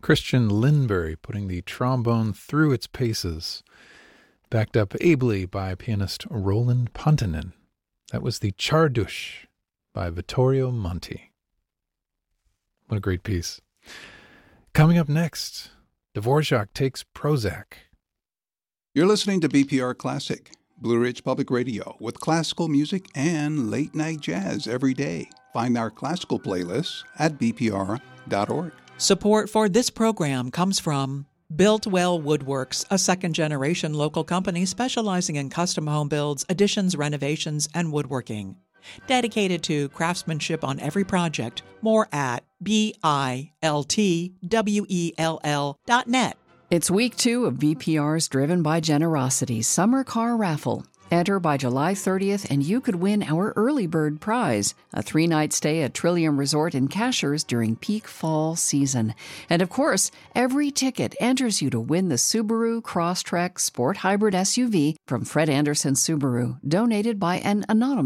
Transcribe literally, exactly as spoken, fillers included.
Christian Lindbergh putting the trombone through its paces, backed up ably by pianist Roland Pontanen. That was the Czardusz by Vittorio Monti. What a great piece. Coming up next, Dvorak takes Prozac. You're listening to B P R Classic, Blue Ridge Public Radio, with classical music and late-night jazz every day. Find our classical playlists at b p r dot org. Support for this program comes from Builtwell Woodworks, a second-generation local company specializing in custom home builds, additions, renovations, and woodworking. Dedicated to craftsmanship on every project. More at B I L T W E L L dot net. It's week two of B P R's Driven by Generosity Summer Car Raffle. Enter by July thirtieth and you could win our early bird prize, a three-night stay at Trillium Resort in Cashers during peak fall season. And of course, every ticket enters you to win the Subaru Crosstrek Sport Hybrid S U V from Fred Anderson Subaru, donated by an anonymous